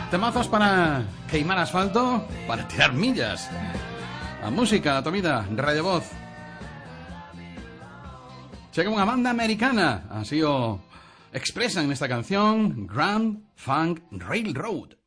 Temazos para queimar asfalto, para tirar millas. A música, a tu vida, Radio Voz. Chega unha banda americana, así o expresan nesta canción, Grand Funk Railroad.